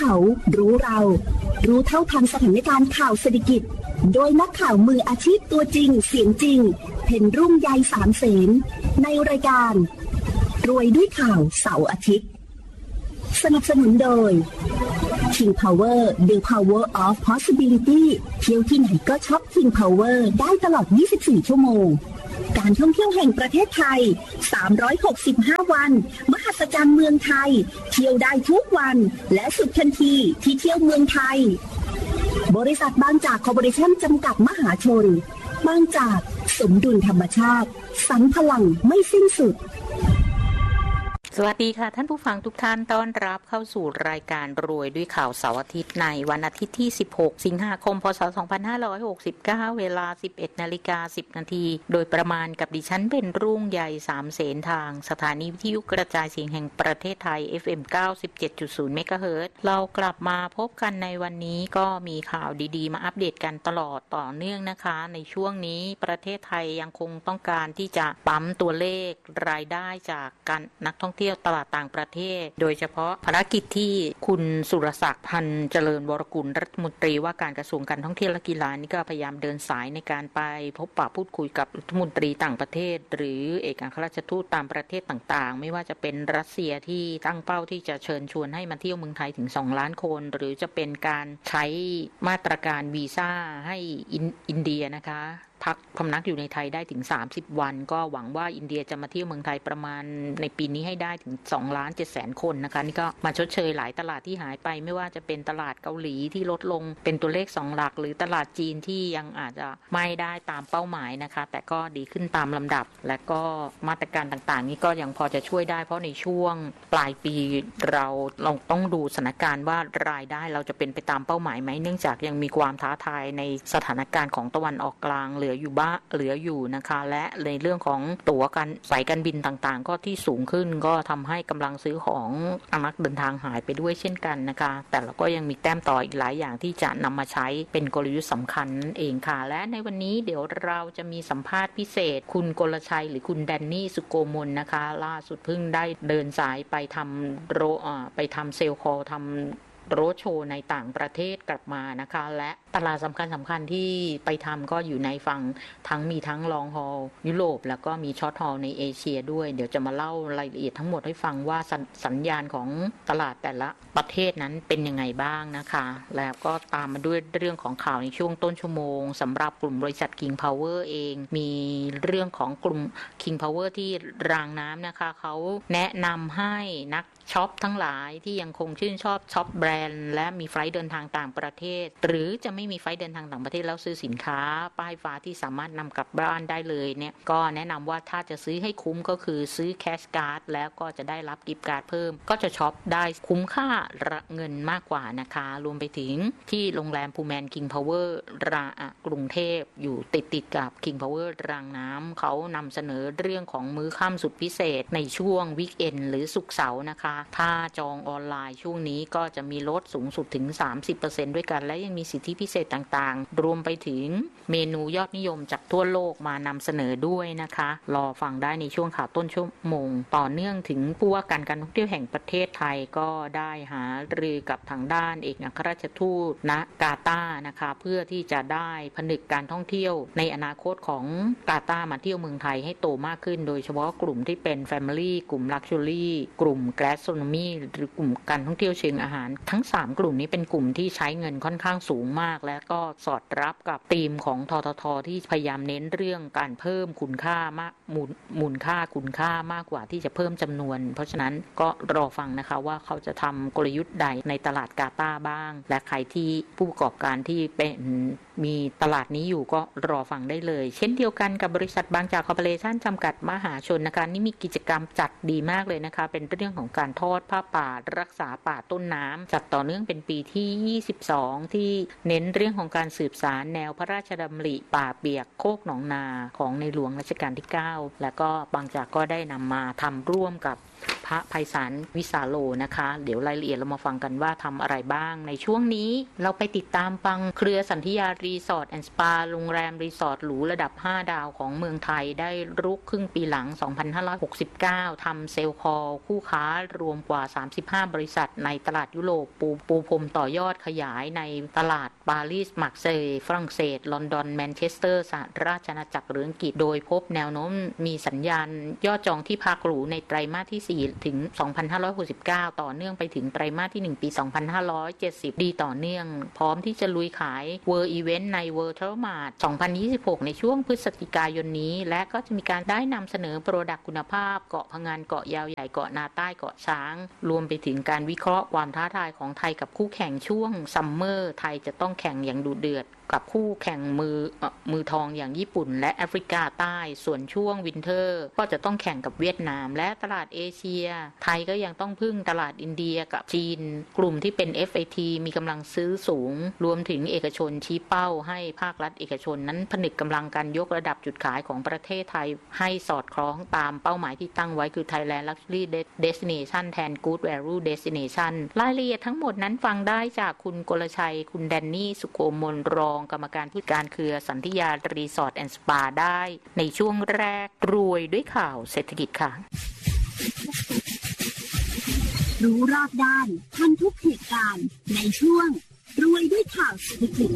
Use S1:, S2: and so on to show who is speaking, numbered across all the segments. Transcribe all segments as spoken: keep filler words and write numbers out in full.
S1: เขารู้เรารู้เท่าทันสถานการณ์ข่าวเศรษฐกิจโดยนักข่าวมืออาชีพตัวจริงเสียงจริงเพ็ญรุ่งใยสามเสนในรายการรวยด้วยข่าวเสาร์อาทิตย์สนับสนุนโดย King Power The Power of Possibility เที่ยวที่ไหนก็ช็อป King Power ได้ตลอดยี่สิบสี่ชั่วโมงการท่องเที่ยวแห่งประเทศไทยสามร้อยหกสิบห้าวันมหัศจรรย์เมืองไทยเที่ยวได้ทุกวันและสุดทันทีที่เที่ยวเมืองไทยบริษัทบางจากคอร์ปอเรชั่นจำกัดมหาชนบางจากสมดุลธรรมชาติสรรพลังไม่สิ้นสุด
S2: สวัสดีค่ะท่านผู้ฟังทุกท่านต้อนรับเข้าสู่รายการรวยด้วยข่าวเสาร์อาทิตย์ในวันอาทิตย์ที่สิบหกสิงหาคมพ.ศ. สองพันห้าร้อยหกสิบเก้าเวลา สิบเอ็ดนาฬิกาสิบนาทีโดยประมาณกับดิฉันเป็นรุ่งใหญ่สามเสนทางสถานีวิทยุกระจายเสียงแห่งประเทศไทย เอฟ เอ็ม เก้าสิบเจ็ดจุดศูนย์ เมกะเฮิรตซ์เรากลับมาพบกันในวันนี้ก็มีข่าวดีๆมาอัปเดตกันตลอดต่อเนื่องนะคะในช่วงนี้ประเทศไทยยังคงต้องการที่จะปั๊มตัวเลขรายได้จากการนักท่องเที่ยวตลาดต่างประเทศโดยเฉพาะภารกิจที่คุณสุรศักดิ์พันธ์เจริญวรกุลรัฐมนตรีว่าการกระทรวงการท่องเที่ยวและกีฬานี่ก็พยายามเดินสายในการไปพบปะพูดคุยกับรัฐมนตรีต่างประเทศหรือเอกอัครราชทูตตามประเทศต่างๆไม่ว่าจะเป็นรัสเซียที่ตั้งเป้าที่จะเชิญชวนให้มาเที่ยวเมืองไทยถึงสองล้านคนหรือจะเป็นการใช้มาตรการวีซ่าให้อินเดียนะคะพักพำนักอยู่ในไทยได้ถึงสามสิบวันก็หวังว่าอินเดียจะมาเที่ยวเมืองไทยประมาณในปีนี้ให้ได้ถึงสองล้านเจ็ดแสนคนนะคะนี่ก็มาชดเชยหลายตลาดที่หายไปไม่ว่าจะเป็นตลาดเกาหลีที่ลดลงเป็นตัวเลขสองหลักหรือตลาดจีนที่ยังอาจจะไม่ได้ตามเป้าหมายนะคะแต่ก็ดีขึ้นตามลำดับและก็มาตรการต่างๆนี้ก็ยังพอจะช่วยได้เพราะในช่วงปลายปีเราเราต้องดูสถานการณ์ว่ารายได้เราจะเป็นไปตามเป้าหมายไหมเนื่องจากยังมีความท้าทายในสถานการณ์ของตะวันออกกลางเหลืออยู่บ้างเหลืออยู่นะคะและในเรื่องของตั๋วการสายการบินต่างๆก็ที่สูงขึ้นก็ทำให้กำลังซื้อของนักเดินทางหายไปด้วยเช่นกันนะคะแต่เราก็ยังมีแต้มต่ออีกหลายอย่างที่จะนำมาใช้เป็นกลยุทธ์สำคัญนั่นเองค่ะและในวันนี้เดี๋ยวเราจะมีสัมภาษณ์พิเศษคุณกลชัยหรือคุณแดนนี่สุโกมลนะคะล่าสุดเพิ่งได้เดินสายไปทำโรไปทำเซลล์คอลทำโรดโชว์ในต่างประเทศกลับมานะคะและตลาดสำคัญสำคัญที่ไปทำก็อยู่ในฝั่งทั้งมีทั้งลองฮอลยุโรปแล้วก็มีช็อตฮอลในเอเชียด้วยเดี๋ยวจะมาเล่ารายละเอียดทั้งหมดให้ฟังว่าสสัญญาณของตลาดแต่ละประเทศนั้นเป็นยังไงบ้างนะคะแล้วก็ตามมาด้วยเรื่องของข่าวในช่วงต้นชั่วโมงสำหรับกลุ่มบริษัท King Power เองมีเรื่องของกลุ่ม King Power ที่รางน้ำนะคะเขาแนะนำให้นักช็อปทั้งหลายที่ยังคงชื่นชอบช็อปแบรนด์และมีไฟล์เดินทางต่างประเทศหรือจะไม่มีไฟล์เดินทางต่างประเทศแล้วซื้อสินค้าป้ายฟ้าที่สามารถนำกลับบ้านได้เลยเนี่ยก็แนะนำว่าถ้าจะซื้อให้คุ้มก็คือซื้อแคชการ์ดแล้วก็จะได้รับกิฟต์การ์ดเพิ่มก็จะช็อปได้คุ้มค่าเงินมากกว่านะคะรวมไปถึงที่โรงแรมพูแมน King Power รากรุงเทพอยู่ติดติดกับ King Power รางน้ำเขานำเสนอเรื่องของมื้อค่ำสุดพิเศษในช่วงวีคเอนด์หรือศุกร์เสาร์นะคะถ้าจองออนไลน์ช่วงนี้ก็จะมีลดสูงสุดถึง สามสิบเปอร์เซ็นต์ ด้วยกันและยังมีสิทธิพิเศษต่างๆรวมไปถึงเมนูยอดนิยมจากทั่วโลกมานำเสนอด้วยนะคะรอฟังได้ในช่วงข่าวต้นชั่วโมงต่อเนื่องถึงผู้ว่าการการท่องเที่ยวแห่งประเทศไทยก็ได้หารือกับทางด้านเอกอัครราชทูตณกาตาร์นะคะเพื่อที่จะได้ผนึกการท่องเที่ยวในอนาคตของกาตาร์มาเที่ยวเมืองไทยให้โตมากขึ้นโดยเฉพาะกลุ่มที่เป็น Family กลุ่ม Luxury กลุ่ม Gastronomy หรือกลุ่มการท่องเที่ยวเชิงอาหารทั้งสามกลุ่มนี้เป็นกลุ่มที่ใช้เงินค่อนข้างสูงมากและก็สอดรับกับธีมของทททที่พยายามเน้นเรื่องการเพิ่มคุณค่ามากมูลมูลค่าคุณค่ามากกว่าที่จะเพิ่มจำนวนเพราะฉะนั้นก็รอฟังนะคะว่าเขาจะทำกลยุทธ์ใดในตลาดกาตาร์บ้างและใครที่ผู้ประกอบการที่เป็นมีตลาดนี้อยู่ก็รอฟังได้เลยเช่นเดียวกันกับบริษัทบางจากคอร์ปอเรชั่นจำกัดมหาชนนะคะนี่มีกิจกรรมจัดดีมากเลยนะคะเป็นเรื่องของการทอดผ้าป่ารักษาป่าต้นน้ำจัดต่อเนื่องเป็นปีที่ยี่สิบสองที่เน้นเรื่องของการสืบสานแนวพระราชดำริป่าเปียกโคกหนองนาของในหลวงรัชกาลที่เก้าและก็บางจากก็ได้นำมาทำร่วมกับพระไพศาลวิสาโลนะคะเดี๋ยวรายละเอียดเรามาฟังกันว่าทำอะไรบ้างในช่วงนี้เราไปติดตามฟังเครือสันธิยารีสอร์ทแอนด์สปาโรงแรมรีสอร์ทหรูระดับห้าดาวของเมืองไทยได้รุกครึ่งปีหลังสองพันห้าร้อยหกสิบเก้าทำเซลล์คอลคู่ค้ารวมกว่าสามสิบห้าบริษัทในตลาดยุโรปปูปูพรมต่อยอดขยายในตลาดปารีสมาร์เซย์ฝรั่งเศสลอนดอนแมนเชสเตอร์สหราชอาณาจักรหรืออังกฤษโดยพบแนวโน้มมีสัญญาณยอดจองที่พักหรูในไตรมาสที่สี่ถึงสองพันห้าร้อยหกสิบเก้าต่อเนื่องไปถึงไตรมาสที่หนึ่งปีสองพันห้าร้อยเจ็ดสิบดีต่อเนื่องพร้อมที่จะลุยขาย World Event ใน World Travel Mart สองพันยี่สิบหกในช่วงพฤศจิกายนนี้และก็จะมีการได้นำเสนอโปรดักต์คุณภาพเกาะพะงันเกาะยาวใหญ่เกาะนาใต้เกาะช้างรวมไปถึงการวิเคราะห์ความท้าทายของไทยกับคู่แข่งช่วงซัมเมอร์ไทยจะต้องแข่งอย่างดุเดือดกับคู่แข่งมือมือทองอย่างญี่ปุ่นและแอฟริกาใต้ส่วนช่วงวินเทอร์ก็จะต้องแข่งกับเวียดนามและตลาดเอเชียไทยก็ยังต้องพึ่งตลาดอินเดียกับจีนกลุ่มที่เป็น เอฟ เอ ที มีกำลังซื้อสูงรวมถึงเอกชนชี้เป้าให้ภาครัฐเอกชนนั้นผนึกกำลังกันยกระดับจุดขายของประเทศไทยให้สอดคล้องตามเป้าหมายที่ตั้งไว้คือ Thailand Luxury Destination แทน Good Value Destination รายละเอียดทั้งหมดนั้นฟังได้จากคุณกลชัยคุณแดนนี่สุโกมลรองกรรมการผู้จัดการเครือสันธิยารีสอร์ทแอนด์สปาได้ในช่วงแรกรวยด้วยข่าวเศรษฐกิจค่ะ
S1: รู้รอบด้านทันทุกเหตุการณ์ในช่วงรวยด้วยข่าวเศรษฐกิจ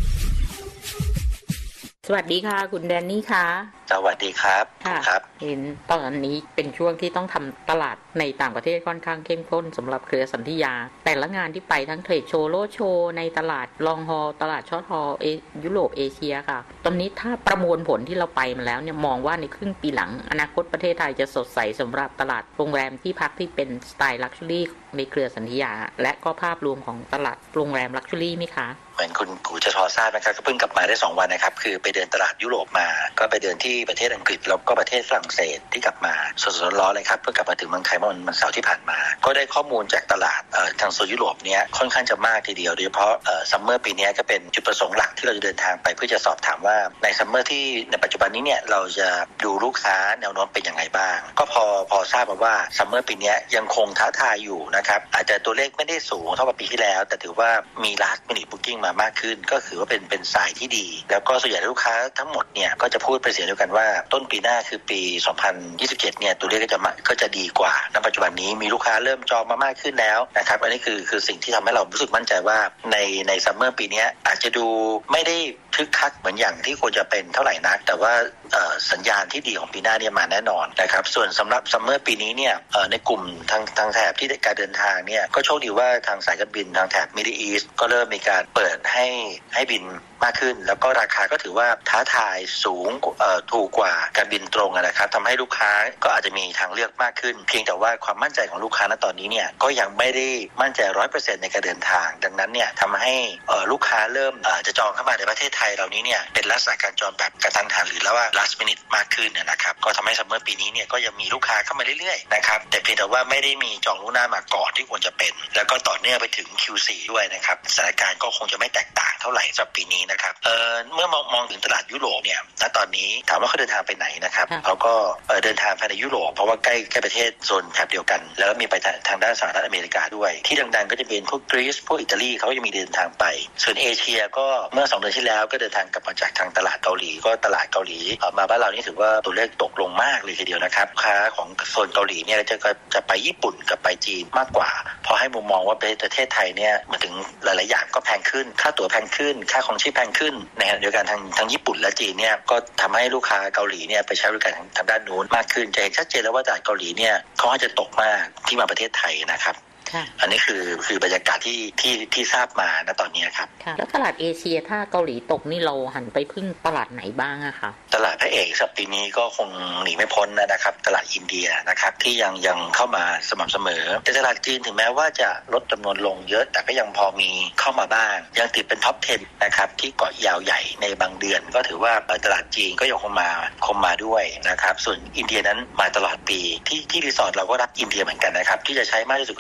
S2: สวัสดีค่ะคุณแดนนี่ค่ะ
S3: สวัสดีครับ
S2: ครับเห็นตอนนี้เป็นช่วงที่ต้องทำตลาดในต่างประเทศค่อนข้างเข้มข้นสำหรับเครือสันธิยาแต่ละงานที่ไปทั้งเทรดโชว์โลดโชว์ในตลาดลองฮอลตลาดช็อตฮอลยุโรปเอเชียค่ะตอนนี้ถ้าประมวลผลที่เราไปมาแล้วเนี่ยมองว่าในครึ่งปีหลังอนาคตประเทศไทยจะสดใสสำหรับตลาดโรงแรมที่พักที่เป็นสไตล์ลักชัวรี่ในเครือสันธิยาและก็ภาพรวมของตลาดโรงแรมลักชัวรี่ไหมคะ
S3: เหมือนคุณกูจะพอทราบนะครับก็เพิ่งกลับมาได้สองวันนะครับคือไปเดินตลาดยุโรปมาก็ไปเดินที่ประเทศอังกฤษแล้วก็ประเทศฝรั่งเศสที่กลับมาสดๆร้อนๆเลยครับเพิ่งกลับมาถึงเมืองไทยเมื่อวันเสาร์ที่ผ่านมาก็ได้ข้อมูลจากตลาดทางโซนยุโรปเนี้ยค่อนข้างจะมากทีเดียวโดยเฉพาะซัมเมอร์ปีนี้ก็เป็นจุดประสงค์หลักที่เราจะเดินทางไปเพื่อจะสอบถามว่าในซัมเมอร์ที่ในปัจจุบันนี้เนี่ยเราจะดูลูกค้าแนวโน้มเป็นอย่างไรบ้างก็พอพอทราบมาว่าซัมเมอร์ปีนี้ยังคงท้าทายอยู่นะครับอาจจะตัวเลขไม่ได้สูงเท่ากับปีที่แล้วแต่ถือว่ามี last minute booking มามากขึ้นก็ถือว่าเป็นเป็นสายที่ดีแล้วก็ส่วนใหญ่ลูกค้าทั้งหมดเนี่ยก็จะพูดเป็นเสียงเดียวกันว่าต้นปีหน้าคือปีสองพันยี่สิบเจ็ดเนี่ยตัวเลขก็จะก็จะดีกว่าณปัจจุบันนี้มีลูกค้าเริ่มจองมามากขึ้นแล้วนะครับอันนี้คือคือสิ่งที่ทำให้เรารู้สึกมั่นใจว่าในในซัมเมอร์ปีนี้อาจจะดูไม่ได้คึกคักเหมือนอย่างที่ควรจะเป็นเท่าไหร่นักแต่ว่าสัญญาณที่ดีของปีหน้าเนี่ยมาแน่นอนนะครับส่วนสำหรับซัมเมอร์ปีนี้เนี่ยในกลุ่มทางทางแถบที่การเดินทางเนี่ยก็โชคดีว่าทางสายการบินทางแถบ Middle East ก็เริ่มมีการเปิดให้ให้บินมากขึ้นแล้วก็ราคาก็ถือว่าท้าทายสูงถูกกว่าการบินตรงนะครับทำให้ลูกค้าก็อาจจะมีทางเลือกมากขึ้นเพียงแต่ว่าความมั่นใจของลูกค้าณตอนนี้เนี่ยก็ยังไม่ได้มั่นใจ ร้อยเปอร์เซ็นต์ ในการเดินทางดังนั้นเนี่ยทำให้ลูกค้าเริ่มจะจองเข้ามาในประเทศไทยเหล่านี้เนี่ยเป็นลักษณะการจองแบบกระทันหันหรือแล้วว่า last minute มากขึ้นนะครับก็ทำให้ซัมเมอร์ปีนี้เนี่ยก็ยังมีลูกค้าเข้ามาเรื่อยๆนะครับแต่เพียงแต่ว่าไม่ได้มีจองล่วงหน้ามาก่อนที่ควรจะเป็นแล้วก็ต่อเนื่องไปถึง คิว โฟร์ ด้วยนะครับสถานการณ์ก็คงจะไม่แตกต่างเท่าไหร่สำหรับปีนี้นะครับเอ่อเมื่อมองมองถึงตลาดยุโรปเนี่ยณตอนนี้ถามว่าเขาเดินทางไปไหนนะครับเขาก็เดินทางภายในยุโรปเพราะว่าใกล้ใกล้ประเทศโซนแถบเดียวกันแล้วมีไปทางด้านสหรัฐอเมริกาด้วยที่ดังๆก็จะเป็นพวกกรีซพวกอิตาลีเขาก็ยังมีเดินทางไปส่วนเอเชียก็เมื่อสองเดือนที่แล้วก็เดินทางกลับมาจากทางตลาดเกาหลีก็ตลาดเกาหลีมาบ้านเรานี่ถือว่าตัวเลขตกลงมากเลยทีเดียวนะครับค้าของโซนเกาหลีเนี่ยจะจะไปญี่ปุ่นกับไปจีนมากกว่าพอให้มุมมองว่าประเทศไทยเนี่ยมาถึงหลายๆอย่างก็แพงขึ้นค่าตั๋วแพงขึ้นค่าของชีพแพงขึ้นในขณะเดียวกันทางทางญี่ปุ่นและจีนเนี่ยก็ทำให้ลูกค้าเกาหลีเนี่ยไปใช้บริการทางทางด้านนู้นมากขึ้นจะเห็นชัดเจนแล้วว่าตลาดเกาหลีเนี่ยเขาอาจจะตกมากที่มาประเทศไทยนะครับอันนี้คือคือบรรยากาศที่ที่ที่ทราบมาณตอนนี้ครับ
S2: แล้วตลาดเอเชียถ้าเกาหลีตกนี่เราหันไปพึ่งตลาดไหนบ้างอะคะ
S3: ตลาดพระเอกสัปดาห์นี้ก็คงหนีไม่พ้นนะครับตลาดอินเดียนะครับที่ยังยังเข้ามาสม่ำเสมอแต่ตลาดจีนถึงแม้ว่าจะลดจำนวนลงเยอะแต่ก็ยังพอมีเข้ามาบ้างยังติดเป็นท็อปสิบนะครับที่เกาะยาวใหญ่ในบางเดือนก็ถือว่าตลาดจีนก็ยังคงมาคงมาด้วยนะครับส่วนอินเดียนั้นมาตลอดปีที่ที่รีสอร์ทเราก็รับอินเดียเหมือนกันนะครับที่จะใช้มากที่สุดก็จะเป็นที่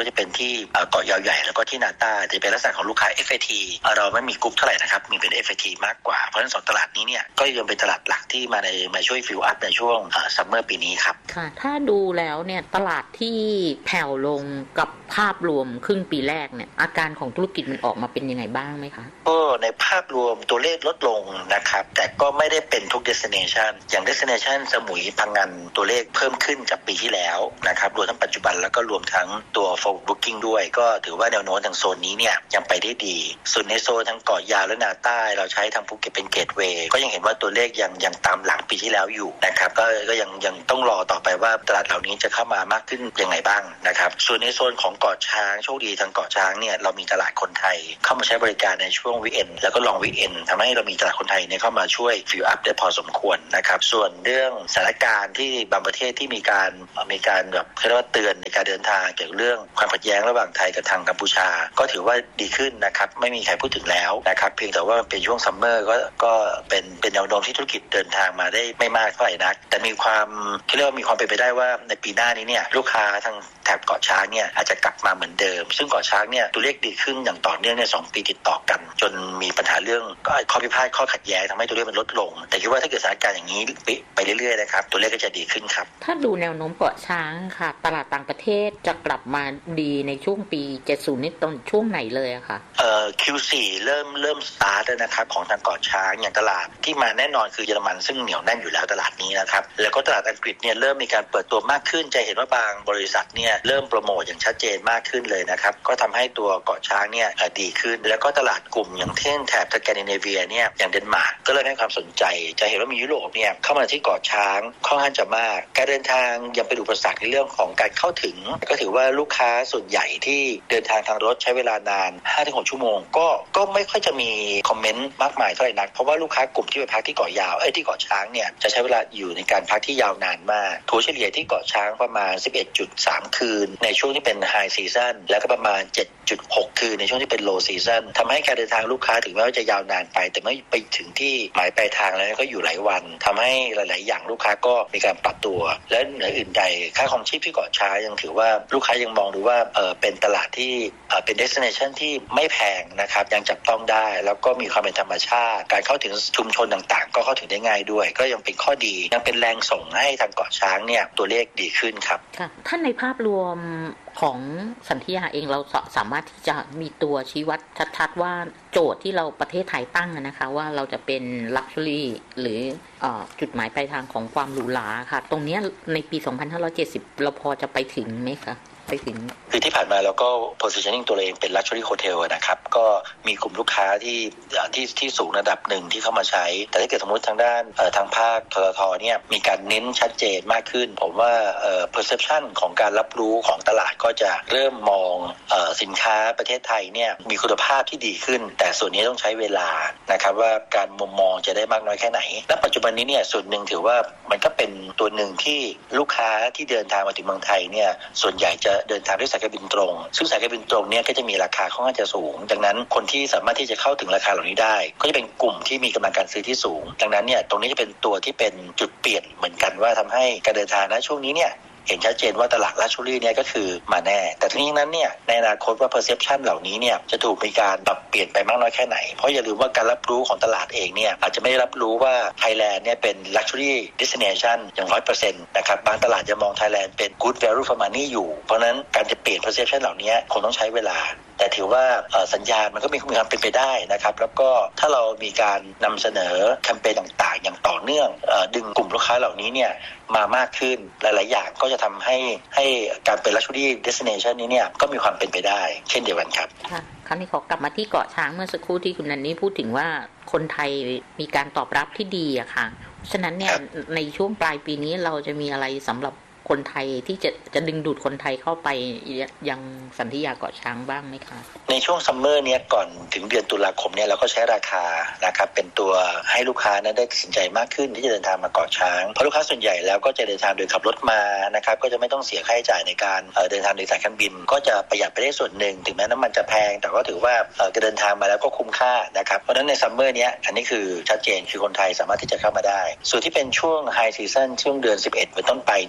S3: ที่เกาะยาวใหญ่แล้วก็ที่นาตาจะเป็นลักษณะของลูกค้า เอฟ เอ ที เราไม่มีกรุ๊ปเท่าไหร่นะครับมีเป็น เอฟ เอ ที มากกว่าเพราะฉะนั้นสองตลาดนี้เนี่ยก็ยังเป็นตลาดหลักที่มาในมาช่วยฟิลอัพในช่วงซัมเมอร์ปีนี้ครับ
S2: ค่ะถ้าดูแล้วเนี่ยตลาดที่แผ่วลงกับภาพรวมครึ่งปีแรกเนี่ยอาการของธุรกิจมันออกมาเป็นยังไงบ้างไหมคะ
S3: ก็ในภาพรวมตัวเลขลดลงนะครับแต่ก็ไม่ได้เป็นทุก destination อย่าง destination สมุยพังงานตัวเลขเพิ่มขึ้นจากปีที่แล้วนะครับรวมทั้งปัจจุบันแล้วก็รวมทั้งตัว forward booking ด้วยก็ถือว่าแนวโน้มทางโซนนี้เนี่ยยังไปได้ดีส่วนในโซนทางเกาะยาวและนาใต้เราใช้ทางภูเก็ตเป็นเกตเวย์ก็ยังเห็นว่าตัวเลขยังยังตามหลังปีที่แล้วอยู่นะครับก็ก็ยังยังต้องรอต่อไปว่าตลาดเหล่านี้จะเข้ามามากขึ้นยังไงบ้างนะครับส่วนในโซนของเกาะช้างโชคดีทางเกาะช้างเนี่ยเรามีตลาดคนไทยเข้ามาใช้บริการในช่วงวีคเอนด์แล้วก็ลองวีคเอนด์ทำให้เรามีตลาดคนไทยเนี่ยเข้ามาช่วยฟิลอัพได้พอสมควรนะครับส่วนเรื่องสถานการณ์ที่บางประเทศที่มีการมีการแบบเรียกว่าเตือนในการเดินทางเกี่ยวกับเรื่องความขัดแย้งระหว่างไทยกับทางกัมพูชาก็ถือว่าดีขึ้นนะครับไม่มีใครพูดถึงแล้วนะครับเพียงแต่ว่าเป็นช่วงซัมเมอร์ก็ก็เป็นเป็นแนวโน้มที่ธุรกิจเดินทางมาได้ไม่มากเท่าไหร่นักแต่มีความเรียกว่ามีความเป็นไปได้ว่าในปีหน้านี้เนี่ยลูกค้าทางแถบเกาะช้างเนี่ยอาจจะกลับมาเหมือนเดิมซึ่งเกาะช้างเนี่ยตัวเลขดีขึ้นอย่างต่อเนื่องในสองปีติดต่อกันจนมีปัญหาเรื่องข้อพิพาทข้อขัดแย้งทำให้ตัวเลขมันลดลงแต่คิดว่าถ้าเกิดสถานการณ์อย่างนี้ไปเรื่อยๆนะครับตัวเลขก็จะดีขึ้นครับ
S2: ถ้าดูแนวโน้มเกาะช้างค่ะตลาดต่างประเทศจะกลับมาดีในช่วงปีเจ็ดสิบนี่ตอนช่วงไหนเลยอะค่ะ
S3: เอ่อ คิว โฟร์ เริ่มเริ่มสตาร์ทแล้วนะครับของทางเกาะช้างอย่างตลาดที่มาแน่นอนคือเยอรมันซึ่งเหนียวแน่นอยู่แล้วตลาดนี้นะครับแล้วก็ตลาดอังกฤษเนี่ยเริ่มมีการเปิดตัวมากขึ้นจะเห็นว่าบางบริษัทเนี่ยเริ่มโปรโมทอย่างชัดเจนมากขึ้นเลยนะครับก็ทำให้ตัวเกาะช้างเนี่ยดีขึ้นแล้วก็ตลาดกลุ่มอย่างเช่นแถบสแกนดิเนเวียเนี่ยอย่างเดนมาร์กก็เริ่มให้ความสนใจจะเห็นว่ามียุโรปเนี่ยเข้ามาที่เกาะช้างค่อนข้างจะมากการเดินทางยังเป็นอุปสรรคในเรื่องของการเข้าถึงก็ถือว่าลูกค้าส่วนใหญ่ที่เดินทางทางรถใช้เวลานาน ห้าถึงหก ชั่วโมงก็ก็ไม่ค่อยจะมีคอมเมนต์มากมายเท่าไหร่นักเพราะว่าลูกค้ากลุ่มที่ไปพักที่เกาะยาวเอ้ยที่เกาะช้างเนี่ยจะใช้เวลาอยู่ในการพักที่ยาวนานมากถัวเฉลี่ยที่เกาะช้างประมาณ สิบเอ็ดจุดสาม คืนในช่วงที่เป็นไฮซีซั่นแล้วก็ประมาณ เจ็ดจุดหก คืนในช่วงที่เป็นโลซีซั่นทำให้การเดินทางลูกค้าถึงแม้ว่าจะยาวนานไปแต่ไม่ไปถึงที่หมายปลายทางแล้วก็อยู่หลายวันทำให้หลายๆอย่างลูกค้าก็มีการปรับตัวและเหนืออื่นใดค่าครองชีพที่เกาะช้างยังถือว่าลูกค้ายังมองดูว่าเออเป็นตลาดที่เออเป็น destination ที่ไม่แพงนะครับยังจับต้องได้แล้วก็มีความเป็นธรรมชาติการเข้าถึงชุมชนต่างๆก็เข้าถึงได้ง่ายด้วยก็ยังเป็นข้อดียังเป็นแรงส่งให้ทางเกาะช้างเนี่ยตัวเลขดีขึ้นครับ
S2: ค่ะท่านในภาพรวมของสันธิยาเองเราสามารถที่จะมีตัวชี้วัดชัดๆว่าโจทย์ที่เราประเทศไทยตั้งนะคะว่าเราจะเป็น Luxury หรือเอ่อจุดหมายปลายทางของความหรูหราค่ะตรงนี้ในปีสองพันห้าร้อยเจ็ดสิบเราพอจะไปถึงไหมคะไปถึง
S3: คือที่ผ่านมาเราก็ positioning ตัวเองเป็น luxury hotel นะครับก็มีกลุ่มลูกค้าที่ที่ที่สูงระดับหนึ่งที่เข้ามาใช้แต่ถ้าเกิดสมมติทางด้านทางภาคทททเนี่ยมีการเน้นชัดเจนมากขึ้นผมว่า perception ของการรับรู้ของตลาดก็จะเริ่มมองสินค้าประเทศไทยเนี่ยมีคุณภาพที่ดีขึ้นแต่ส่วนนี้ต้องใช้เวลานะครับว่าการมุมมองจะได้มากน้อยแค่ไหนและปัจจุบันนี้เนี่ยส่วนหนึ่งถือว่ามันก็เป็นตัวหนึ่งที่ลูกค้าที่เดินทางมาถึงเมืองไทยเนี่ยส่วนใหญ่จะเดินทางด้วยสายการบินตรงซึ่งสายการบินตรงเนี่ยก็จะมีราคาค่อนข้างจะสูงดังนั้นคนที่สามารถที่จะเข้าถึงราคาเหล่านี้ได้ก็จะเป็นกลุ่มที่มีกำลังการซื้อที่สูงดังนั้นเนี่ยตรงนี้จะเป็นตัวที่เป็นจุดเปลี่ยนเหมือนกันว่าทำให้การเดินทางณช่วงนี้เนี่ยเห็นชัดเจนว่าตลาด Luxury เนี่ยก็คือมาแน่แต่ทั้งนี้นั้นเนี่ยในอนาคตว่า perception เหล่านี้เนี่ยจะถูกมีการปรับเปลี่ยนไปมากน้อยแค่ไหนเพราะอย่าลืมว่าการรับรู้ของตลาดเองเนี่ยอาจจะไม่ได้รับรู้ว่า Thailand เนี่ยเป็น Luxury Destination อย่าง ร้อยเปอร์เซ็นต์ นะครับบางตลาดจะมอง Thailand เป็น Good Value for Money อยู่เพราะนั้นการจะเปลี่ยน perception เหล่านี้คงต้องใช้เวลาแต่ถือว่าสัญญาณมันก็มีความเป็นไปได้นะครับแล้วก็ถ้าเรามีการนำเสนอแคมเปญต่างๆอย่างต่อเนื่องดึงกลุ่มลูกค้าเหล่านี้เนี่ยมามากขึ้นหลายๆอย่างก็จะทำให้ให้การเป็น Luxury Destination นี้เนี่ยก็มีความเป็นไปได้เช่นเดียวกันครับ
S2: ค่ะคราวนี้ขอกลับมาที่เกาะช้างเมื่อสักครู่ที่คุณนันนี่พูดถึงว่าคนไทยมีการตอบรับที่ดีอะค่ะฉะนั้นเนี่ยในช่วงปลายปีนี้เราจะมีอะไรสำหรับคนไทยที่จะจะดึงดูดคนไทยเข้าไปยังสันธิยาเกาะช้างบ้างไหมคะ
S3: ในช่วงซัมเมอร์เนี้ยก่อนถึงเดือนตุลาคมเนี่ยเราก็ใช้ราคานะครับเป็นตัวให้ลูกค้านั้นได้ตัดสินใจมากขึ้นที่จะเดินทางมาเกาะช้างเพราะลูกค้าส่วนใหญ่แล้วก็จะเดินทางโดยขับรถมานะครับก็จะไม่ต้องเสียค่าใช้จ่ายในการเดินทางโดยสายการบินก็จะประหยัดไปได้ส่วนหนึ่งถึงแม้น้ำมันจะแพงแต่ก็ถือว่าการเดินทางมาแล้วก็คุ้มค่านะครับเพราะฉะนั้นในซัมเมอร์เนี้ยอันนี้คือชัดเจนคือคนไทยสามารถที่จะเข้ามาได้ส่วนที่เป็นช่วงไฮซีซั่นช่วงเดือนสิบเอ็ดเป็นต้นไปนี้เนี่ย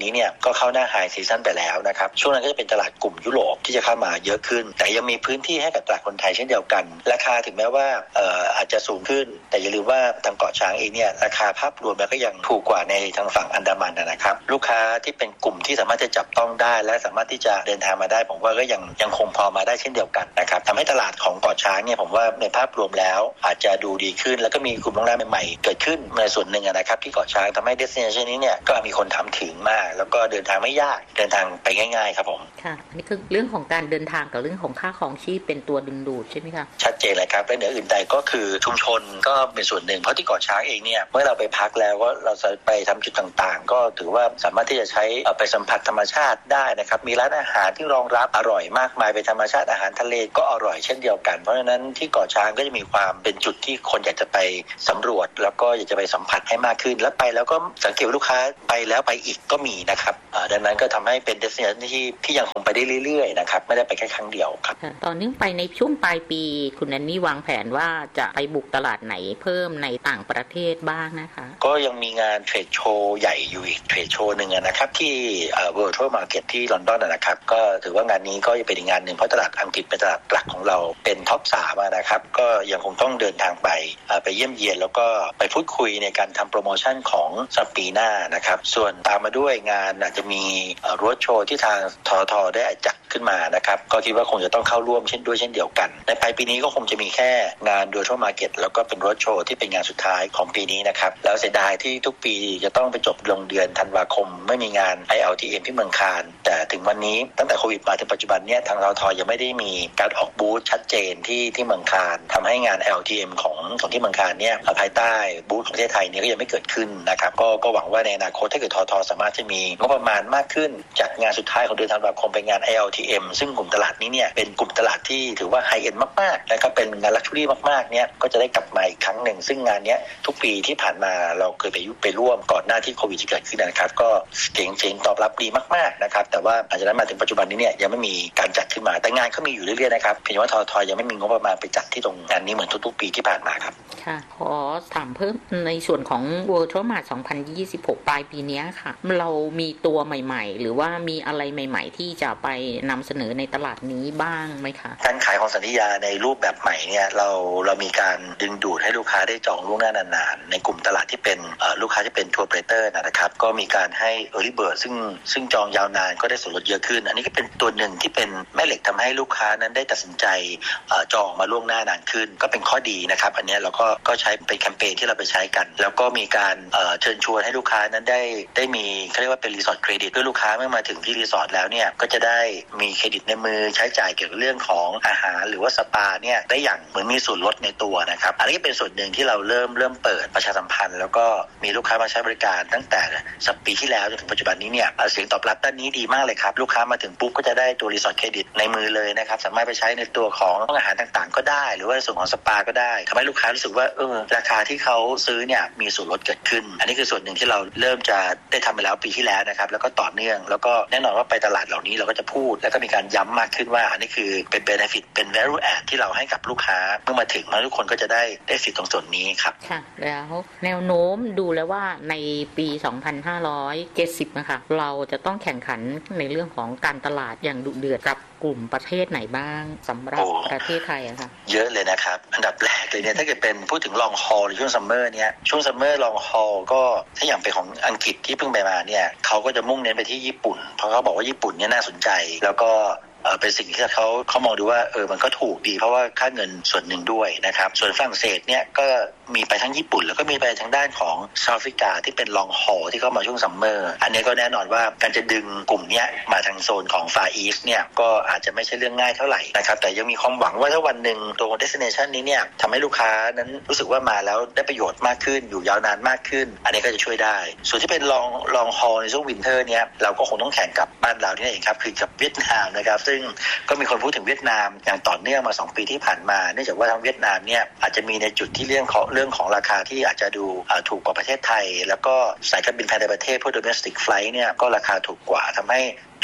S3: ก็เข้าหน้าไฮซีซั่นไปแล้วนะครับช่วงนั้นก็จะเป็นตลาดกลุ่มยุโรปที่จะเข้ามาเยอะขึ้นแต่ยังมีพื้นที่ให้กับตลาดคนไทยเช่นเดียวกันราคาถึงแม้ว่าเอ่ออาจจะสูงขึ้นแต่อย่าลืมว่าทางเกาะช้างเองเนี่ยราคาภาพรวมแล้วก็ยังถูกกว่าในทางฝั่งอันดามันนะครับลูกค้าที่เป็นกลุ่มที่สามารถจะจับต้องได้และสามารถที่จะเดินทางมาได้ผมว่าก็ยังยังคงพอมาได้เช่นเดียวกันนะครับทำให้ตลาดของเกาะช้างเนี่ยผมว่าในภาพรวมแล้วอาจจะดูดีขึ้นแล้วก็มีกลุ่มโรงแรมใหม่ๆเกิดขึ้นในส่วนหนึ่งนะครับที่เกาะช้างทำให้ destination นี้เนี่ยก็มีคนถามถึงมากแล้วก็เดินทางไม่ยากเดินทางไปง่ายๆครับผม
S2: ค่ะนี่คือเรื่องของการเดินทางกับเรื่องของค่าของชีพเป็นตัวดึงดูดใช่ไหมคะ
S3: ชัดเจนเลยครับและเหนืออื่นใดก็คือชุมชนก็เป็นส่วนหนึ่งเพราะที่เกาะช้างเองเนี่ยเมื่อเราไปพักแล้วก็เราจะไปทำจุดต่างๆก็ถือว่าสามารถที่จะใช้ไปสัมผัสธรรมชาติได้นะครับมีร้านอาหารที่รองรับอร่อยมากมายเป็นธรรมชาติอาหารทะเลก็อร่อยเช่นเดียวกันเพราะฉะนั้นที่เกาะช้างก็จะมีความเป็นจุดที่คนอยากจะไปสำรวจแล้วก็อยากจะไปสัมผัสให้มากขึ้นแล้วไปแล้วก็สังเกตลูกค้าไปแล้วไปอีกก็มีนะครับดังนั้นก็ทำให้เป็น destination ที่ที่ยังคงไปได้เรื่อยๆนะครับไม่ได้ไปแค่ครั้งเดียวครับ
S2: ตอนนี้ไปในช่วงปลายปีคุณแอนนี่วางแผนว่าจะไปบุกตลาดไหนเพิ่มในต่างประเทศบ้างนะคะ
S3: ก็ยังมีงานเทรดโชว์ใหญ่อยู่อีกเทรดโชว์หนึ่งนะครับที่ World Tour Market ที่ลอนดอนนะครับก็ถือว่างานนี้ก็จะเป็นอีกงานหนึ่งเพราะตลาดอังกฤษเป็นตลาดหลักของเราเป็นท็อปสามนะครับก็ยังคงต้องเดินทางไปไปเยี่ยมเยียนแล้วก็ไปพูดคุยในการทำโปรโมชั่นของสัปปีหน้านะครับส่วนตามมาด้วยงานอาจจะมีโรดโชว์ที่ทางททได้จัดขึ้นมานะครับก็คิดว่าคงจะต้องเข้าร่วมเช่นด้วยเช่นเดียวกันในปลายปีนี้ก็คงจะมีแค่งาน World Tour Market แล้วก็เป็นโรดโชว์ที่เป็นงานสุดท้ายของปีนี้นะครับแล้วเสียดายที่ทุกปีจะต้องไปจบลงเดือนธันวาคมไม่มีงาน ไอ แอล ที เอ็ม ที่เมืองคานแต่ถึงวันนี้ตั้งแต่โควิดมาถึงปัจจุบันเนี้ยทางททยังไม่ได้มีการออกบูธชัดเจนที่ที่เมืองคานทำให้งาน ไอ แอล ที เอ็ม ของของที่เมืองคานเนี่ยภายใต้บูธของประเทศไทยเนี่ยก็ยังไม่เกิดขึ้นนะครับก็ก็หวังว่าในอนาคตถ้าเกิดททสามารถจะมีงบประมาณมากขึ้นจากงานสุดท้ายของเดือนธันวาคมเป็นงาน ไอ แอล ที เอ็ม ซึ่งกลุ่มตลาดนี้เนี่ยเป็นกลุ่มตลาดที่ถือว่าไฮเอ็นด์มากๆนะครับเป็นงานลักชัวรี่มากๆเนี่ยก็จะได้กลับมาอีกครั้งหนึ่งซึ่งงานนี้ทุกปีที่ผ่านมาเราเคยไปไปร่วมก่อนหน้าที่โควิดจะเกิดขึ้นนะครับก็เสียงเสียงตอบรับดีมากๆนะครับแต่ว่าอาจจะนั้นมาถึงปัจจุบันนี้เนี่ยยังไม่มีการจัดขึ้นมาแต่งานก็มีอยู่เรื่อยๆนะครับเพียงว่าททยังไม่มีงบประมาณไปจัดที่ตรงงานนี้เหมือนทุกๆปีที่ผ่านมาครับ
S2: ค่ะขอถามเพิ่มในส่วนของ World Tour Mart สองพันยี่สิบหกปลายปีนี้ค่ะเรามีตัวใหม่ๆหรือว่ามีอะไรใหม่ๆที่จะไปนำเสนอในตลาดนี้บ้างไหมคะ
S3: การขายของสัญญาในรูปแบบใหม่เนี่ยเราเรามีการดึงดูดให้ลูกค้าได้จองล่วงหน้านานๆในกลุ่มตลาดที่เป็นลูกค้าที่เป็นทัวร์เปรเตอร์นะครับก็มีการให้ Early Bird ซึ่งซึ่งจองยาวนานก็ได้ส่วนลดเยอะขึ้นอันนี้ก็เป็นตัวหนึ่งที่เป็นแม่เหล็กทำให้ลูกค้านั้นได้ตัดสินใจจองมาล่วงหน้านานขึ้นก็เป็นข้อดีนะครับอันนี้เราก็ก็ใช้เป็นแคมเปญที่เราไปใช้กันแล้วก็มีการเชิญชวนให้ลูกค้านั้นได้ได้มีเขาเรียกว่าเป็นรีสอร์ทเครดิตด้วยลูกค้าเมื่อมาถึงที่รีสอร์ทแล้วเนี่ยก็จะได้มีเครดิตในมือใช้จ่ายเกี่ยวกับเรื่องของอาหารหรือว่าสปาเนี่ยได้อย่างเหมือนมีส่วนลดในตัวนะครับอันนี้เป็นส่วนหนึ่งที่เราเริ่มเริ่มเปิดประชาสัมพันธ์แล้วก็มีลูกค้ามาใช้บริการตั้งแต่สัปปีที่แล้วจนถึงปัจจุบันนี้เนี่ยเสียงตอบรับด้านนี้ดีมากเลยครับลูกค้ามาถึงปุ๊บก็จะได้ตัวรีสอร์ทเครดิตในมือเลยนะครับสามารถไปใช้ในตัวของอาหารต่างๆก็ได้หรือว่าส่วนของสปาก็ได้ทำให้ลูกค้ารู้สึกว่าเออราคาที่เขาซื้อเนี่ยมีส่วนลดเกิดขึ้นอันนี้คือส่วนหนึ่งที่เราเริ่มจะได้ทำไปแล้วปีที่แล้วนะครับแล้วก็ต่อเนื่องแล้วก็แน่นอนว่าไปตลาดเหล่านี้เราก็จะพูดแล้วก็มีการย้ำมากขึ้นว่าอันนี้คือเป็น benefit เป็น value add ที่เราให้กับลูกค้าเมื่อมาถึงแล้วทุกคนก็จะได้ได้สิทธิ์ตรงส่วนนี้ครับ
S2: ค่ะแล้วแนวโน้มดูแล้วว่าในปีสองพันห้าร้อยเจ็ดสิบนะคะเราจะต้องแข่งขันในเรื่องของการตลาดอย่างดุเดือดกับกลุ่มประเทศไหนบ้างสำหรับประเทศไทยอะค่ะ
S3: เยอะเลยนะครับอันดับแรกเลยเนี่ยถ้าเกิดเป็นพูดถึงลองฮอลในช่วงซัมเมอร์เนี่ยช่วงซัมเมอร์ลองฮอลก็ถ้าอย่างเป็นของอังกฤษที่เพิ่งไปมาเนี่ยเขาก็จะมุ่งเน้นไปที่ญี่ปุ่นเพราะเขาบอกว่าญี่ปุ่นเนี่ยน่าสนใจแล้วก็เป็นสิ่งที่เขาเขามองดูว่าเออมันก็ถูกดีเพราะว่าค่าเงินส่วนหนึ่งด้วยนะครับส่วนฝรั่งเศสเนี่ยก็มีไปทั้งญี่ปุ่นแล้วก็มีไปทางด้านของเซาท์แอฟริกาที่เป็นลองฮอลที่เข้ามาช่วงซัมเมอร์อันนี้ก็แน่นอนว่าการจะดึงกลุ่มนี้มาทางโซนของฟาร์อีสต์เนี่ยก็อาจจะไม่ใช่เรื่องง่ายเท่าไหร่นะครับแต่ยังมีความหวังว่าถ้าวันหนึ่งตัว destination นี้เนี่ยทำให้ลูกค้านั้นรู้สึกว่ามาแล้วได้ประโยชน์มากขึ้นอยู่ยาวนานมากขึ้นอันนี้ก็จะช่วยได้ส่วนที่เป็นลองลองฮอลในช่วงวินเทอร์เนี่ยเราก็คงต้องแข่งกับบ้านเราที่นี่เองครับคือกับเวียดนามนะครับซึ่งก็มีคนพูดถึงเวียดนามอย่างต่อเนื่องมาสองปีที่ผ่านมาเนื่องจากว่าทางเวียดนามเนี่ยอาจจะมีในจุดที่เรื่องของเรื่องของราคาที่อาจจะดูถูกกว่าประเทศไทยแล้วก็สายการบินภายในประเทศพวก domestic flight เนี่ยก็ราคาถูกกว่าทำให้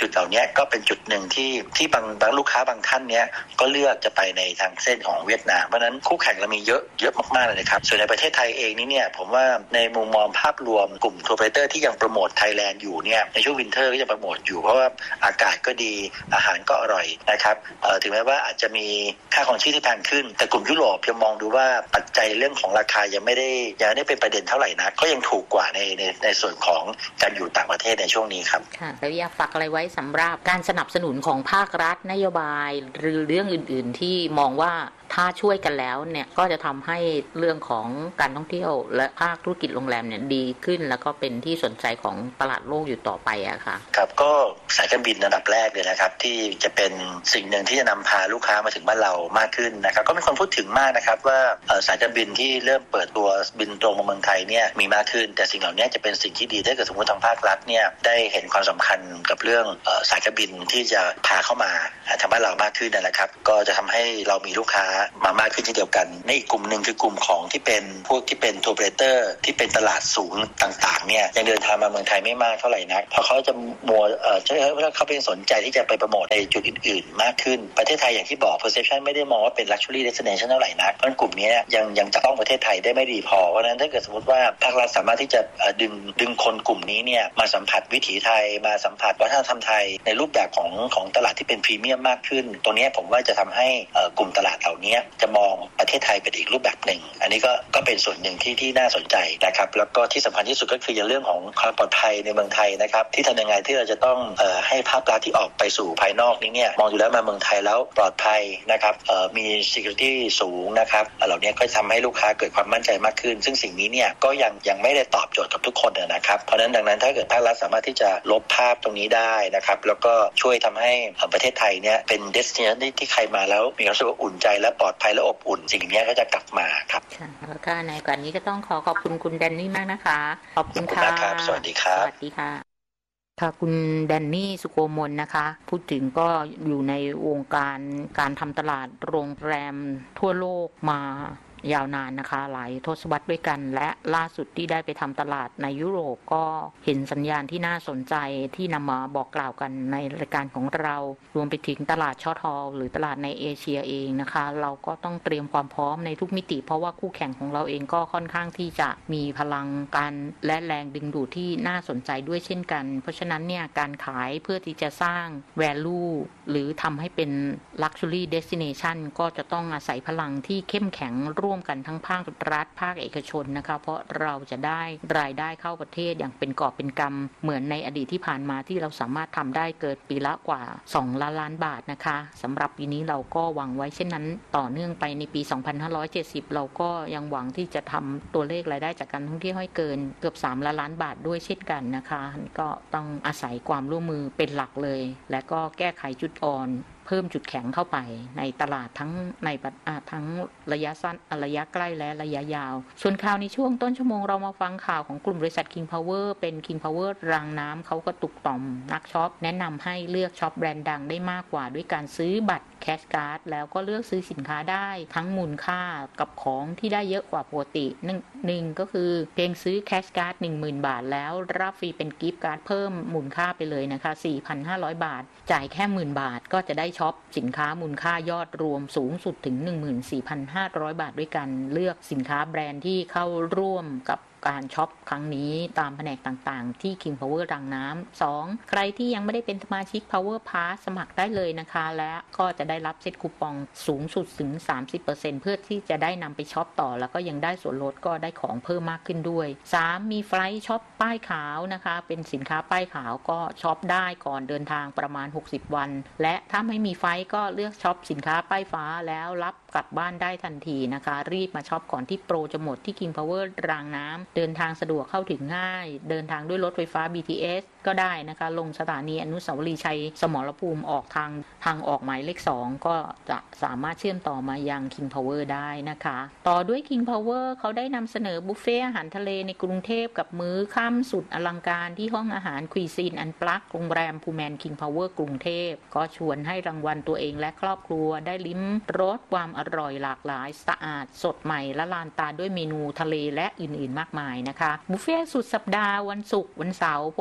S3: จุดเหล่านี้ก็เป็นจุดหนึ่งที่ที่บางบางลูกค้าบางท่านเนี้ยก็เลือกจะไปในทางเส้นของเวียดนามเพราะนั้นคู่แข่งเรามีเยอะเยอะมากๆเลยนะครับส่วนในประเทศไทยเองนี่เนี่ยผมว่าในมุมมองภาพรวมกลุ่มทัวร์โปรเตอร์ที่ยังโปรโมทไทยแลนด์อยู่เนี่ยในช่วงวินเทอร์ก็จะโปรโมทอยู่เพราะว่าอากาศก็ดีอาหารก็อร่อยนะครับถึงแม้ว่าอาจจะมีค่าของชีพที่แพงขึ้นแต่กลุ่มยุโรปยังมองดูว่าปัจจัยเรื่องของราคายังไม่ได้ยังไม่ได้เป็นประเด็นเท่าไหร่นักก็ยังถูกกว่าในในในส่วนของการอยู่ต่างประเทศในช่วงนี้ครับ
S2: ค่ะแล้วอยากฝากอะไรไว้สำหรับการสนับสนุนของภาครัฐนโยบายหรือเรื่องอื่นๆที่มองว่าถ้าช่วยกันแล้วเนี่ยก็จะทำให้เรื่องของการท่องเที่ยวและภาคธุรกิจโรงแรมเนี่ยดีขึ้นแล้วก็เป็นที่สนใจของตลาดโลกอยู่ต่อไปอะค่ะ
S3: ครับก็สายการบินระดับแรกเลยนะครับที่จะเป็นสิ่งหนึ่งที่จะนำพาลูกค้ามาถึงบ้านเรามากขึ้นนะครับก็มีคนพูดถึงมากนะครับว่าสายการบินที่เริ่มเปิดตัวบินตรงมาเมืองไทยเนี่ยมีมากขึ้นแต่สิ่งเหล่านี้จะเป็นสิ่งที่ดีถ้าเกิดสมมติทางภาครัฐเนี่ยได้เห็นความสำคัญกับเรื่องสายการบินที่จะพาเข้ามาทางบ้านเรามากขึ้นนะครับก็จะทำให้เรามีลูกค้ามามากขึ้นเช่นเดียวกันในอีกกลุ่มหนึ่งคือกลุ่มของที่เป็นพวกที่เป็นทัวร์โปรเตอร์ที่เป็นตลาดสูงต่างๆเนี่ยยังเดินทางมาเมืองไทยไม่มากเท่าไหร่นักเพราะเขาจะมัวเอ่อใช่ว่าเขาเป็นสนใจที่จะไปโปรโมทในจุดอื่นๆมากขึ้นประเทศไทยอย่างที่บอก perception ไม่ได้มองว่าเป็น luxury destination เท่าไหร่นักเพราะกลุ่มนี้ยังยังจับต้องประเทศไทยได้ไม่ดีพอเพราะฉะนั้นถ้าเกิดสมมติว่าภาครัฐสามารถที่จะดึงดึงคนกลุ่มนี้เนี่ยมาสัมผัสวิถีไทยมาสัมผัสวัฒนธรรมไทยในรูปแบบของของตลาดที่เป็นพรีเมียมมากขึ้นตรงนี้ผมว่าจะทำให้กลุ่มตลาดเหล่านี้จะมองประเทศไทยเป็นอีกรูปแบบหนึ่งอันนี้ก็ก็เป็นส่วนหนึ่งที่ที่น่าสนใจนะครับแล้วก็ที่สำคัญที่สุดก็คือเรื่องของความปลอดภัยในเมืองไทยนะครับที่ทำยังไงที่เราจะต้องเอ่อให้ภาพลักษณ์ที่ออกไปสู่ภายนอกนี้เนี่ยมองอยู่แล้วมาเมืองไทยแล้วปลอดภัยนะครับเอ่อมี security สูงนะครับเหล่านี้ก็ทำให้ลูกค้าเกิดความมั่นใจมากขึ้นซึ่งสิ่งนี้เนี่ยก็ยังยังไม่ได้ตอบโจทย์กับทุกคนนะครับเพราะฉะนั้นดังนั้นถ้าเกิดภาครัฐสามารถที่จะลบภาพตรงนี้ได้นะครับแล้วก็ช่วยทำให้ประเทศไทยเนี่ยเป็น destination ที่ใครมาแล้วมีความรู้สึกว่าอุ่นใจและปลอดภัยและอบอุ่นสิ่งนี้ก็จะกลับมาครับ
S2: ค่ะแล้วก็ในการนี้ก็ต้องขอขอบคุณคุณแดนนี่มากนะคะขอบคุณค่ะ
S3: สวัสดีครับ
S2: สวัสดีค่ะค่ะคุณแดนนี่สุโกมลนะคะพูดถึงก็อยู่ในวงการการทำตลาดโรงแรมทั่วโลกมายาวนานนะคะหลายทศวรรษด้วยกันและล่าสุดที่ได้ไปทำตลาดในยุโรปก็เห็นสัญญาณที่น่าสนใจที่นำมาบอกกล่าวกันในรายการของเรารวมไปถึงตลาดช็อตฮอลล์หรือตลาดในเอเชียเองนะคะเราก็ต้องเตรียมความพร้อมในทุกมิติเพราะว่าคู่แข่งของเราเองก็ค่อนข้างที่จะมีพลังการและแรงดึงดูดที่น่าสนใจด้วยเช่นกันเพราะฉะนั้นเนี่ยการขายเพื่อที่จะสร้าง value หรือทำให้เป็น luxury destination ก็จะต้องอาศัยพลังที่เข้มแข็งร่วมกันทั้งภาครัฐภาคเอกชนนะคะเพราะเราจะได้รายได้เข้าประเทศอย่างเป็นกอบเป็นกำเหมือนในอดีตที่ผ่านมาที่เราสามารถทำได้เกิดปีละกว่าสองล้านล้านบาทนะคะสำหรับปีนี้เราก็หวังไว้เช่นนั้นต่อเนื่องไปในปีสองพันห้าร้อยเจ็ดสิบเราก็ยังหวังที่จะทำตัวเลขรายได้จากการท่องเที่ยวให้เกินเกือบสามล้านล้านบาทด้วยเช่นกันนะคะก็ต้องอาศัยความร่วมมือเป็นหลักเลยและก็แก้ไขจุดอ่อนเพิ่มจุดแข็งเข้าไปในตลาดทั้งในทั้งระยะสั้นระยะใกล้และระยะยาวส่วนข่าวในช่วงต้นชั่วโมงเรามาฟังข่าวของกลุ่มบริษัท King Power เป็น King Power รางน้ำเขาก็ตุกต่อมนักช็อปแนะนำให้เลือกช็อปแบรนด์ดังได้มากกว่าด้วยการซื้อบัตรแคชการ์ดแล้วก็เลือกซื้อสินค้าได้ทั้งมูลค่ากับของที่ได้เยอะกว่าปกติหนึ่งหนึ่งก็คือเพียงซื้อแคชการ์ด หนึ่งหมื่น บาทแล้วรับฟรีเป็นกิฟต์การ์ดเพิ่มมูลค่าไปเลยนะคะ สี่พันห้าร้อย บาทจ่ายแค่หมื่นบาทก็จะได้ช็อปสินค้ามูลค่ายอดรวมสูงสุดถึง หนึ่งหมื่นสี่พันห้าร้อย บาทด้วยกันเลือกสินค้าแบรนด์ที่เข้าร่วมกับการช็อปครั้งนี้ตามแผนกต่างๆที่ King Power รางน้ำ สอง ใครที่ยังไม่ได้เป็นสมาชิก Power Pass สมัครได้เลยนะคะและก็จะได้รับเซ็ตคูปองสูงสุดถึง สามสิบเปอร์เซ็นต์ เพื่อที่จะได้นำไปช็อปต่อแล้วก็ยังได้ส่วนลดก็ได้ของเพิ่มมากขึ้นด้วย สาม มีไฟล์ช็อปป้ายขาวนะคะเป็นสินค้าป้ายขาวก็ช็อปได้ก่อนเดินทางประมาณหกสิบวันและถ้าไม่มีไฟล์ก็เลือกช็อปสินค้าป้ายฟ้าแล้วรับกลับบ้านได้ทันทีนะคะรีบมาช็อปก่อนที่โปรจะหมดที่ King Power รางน้ำเดินทางสะดวกเข้าถึงง่ายเดินทางด้วยรถไฟฟ้า บี ที เอส ก็ได้นะคะลงสถานีอนุสาวรีย์ชัยสมรภูมิออกทางทางออกหมายเลขสองก็จะสามารถเชื่อมต่อมายัง King Power ได้นะคะต่อด้วย King Power เขาได้นำเสนอบุฟเฟ่อาหารทะเลในกรุงเทพกับมื้อค่ำสุดอลังการที่ห้องอาหารควีซีนอันปลักโรงแรมพูแมน King Power กรุงเทพก็ชวนให้รางวัลตัวเองและครอบครัวได้ลิ้มรสความอร่อยหลากหลายสะอาดสดใหม่ละลานตาด้วยเมนูทะเลและอื่นๆมากมายนะคะบุฟเฟ่สุดสัปดาห์วันศุกร์วันเสาร์พบกับบุฟ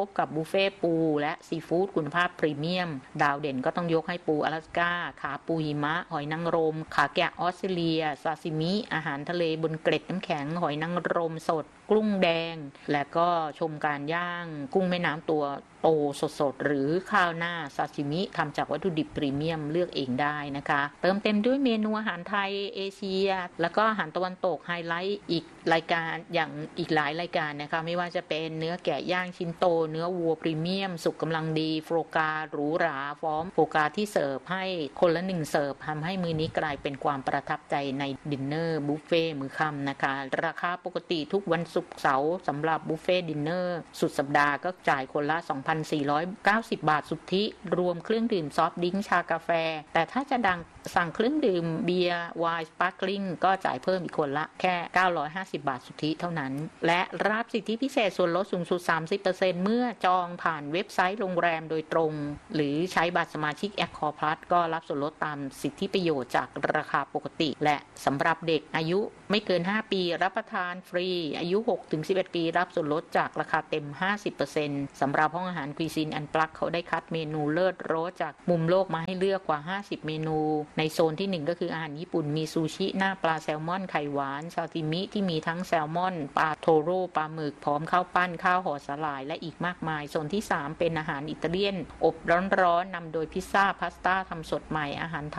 S2: เฟ่ปูและซีฟู้ดคุณภาพพรีเมียมดาวเด่นก็ต้องยกให้ปูอลาสก้าขาปูหิมะหอยนางรมขาแกะออสเตรเลียซาซิมิอาหารทะเลบนเกล็ดน้ำแข็งหอยนางรมสดกุ้งแดงและก็ชมการย่างกุ้งแม่น้ำตัวโตสดๆหรือข้าวหน้าซาซิมิทำจากวัตถุดิบพรีเมียมเลือกเองได้นะคะเติมเต็มด้วยเมนูอาหารไทยเอเชียแล้วก็อาหารตะวันตกไฮไลท์อีกรายการอย่างอีกหลายรายการนะคะไม่ว่าจะเป็นเนื้อแกะย่างชิ้นโตเนื้อวัวพรีเมียมสุกกำลังดีโฟกาหรูหราพร้อมโฟกาที่เสิร์ฟให้คนละหนึ่งเสิร์ฟทำให้มื้อนี้กลายเป็นความประทับใจในดินเนอร์บุฟเฟ่มื้อค่ำนะคะราคาปกติทุกวันศุกร์เสาร์สำหรับบุฟเฟ่ดินเนอร์สุดสัปดาห์ก็จ่ายคนละ สองพันสี่ร้อยเก้าสิบ บาทสุทธิรวมเครื่องดื่มซอฟต์ดริงก์ชากาแฟแต่ถ้าจะดังสั่งเครื่องดื่มเบียร์ไวน์สปาร์คลิงก็จ่ายเพิ่มอีกคนละแค่เก้าร้อยห้าสิบบาทสุทธิเท่านั้นและรับสิทธิพิเศษส่วนลดสูงสุด สามสิบเปอร์เซ็นต์ เมื่อจองผ่านเว็บไซต์โรงแรมโดยตรงหรือใช้บัตรสมาชิก Accor Plus ก็รับส่วนลดตามสิทธิประโยชน์จากราคาปกติและสำหรับเด็กอายุไม่เกินห้าปีรับประทานฟรีอายุ หกถึงสิบเอ็ด ปีรับส่วนลดจากราคาเต็ม ห้าสิบเปอร์เซ็นต์ สำหรับห้องอาหารคุยซินแอนด์ปลั๊กเขาได้คัดเมนูเลิศรสจากมุมโลกมาให้เลือกกว่าห้าสิบเมนูในโซนที่หนึ่งก็คืออาหารญี่ปุ่นมีซูชิหน้าปลาแซลมอนไข่หวานซาซิมิที่มีทั้งแซลมอนปลาโทโร่ปลาหมึกพร้อมข้าวปั้นข้าวห่อสาหร่ายและอีกมากมายโซนที่สามเป็นอาหารอิตาเลียนอบร้อนๆนำโดยพิซซ่าพาสต้าทำสดใหม่อาหาร